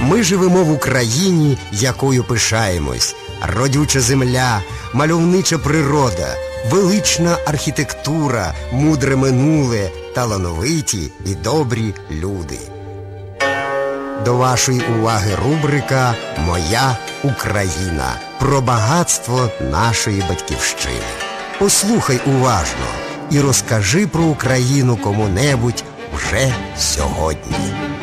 Ми живемо в Україні, якою пишаємось. Родюча земля, мальовнича природа, велична архітектура, мудре минуле, талановиті і добрі люди. До вашої уваги рубрика «Моя Україна» про багатство нашої батьківщини. Послухай уважно і розкажи про Україну кому-небудь вже сьогодні.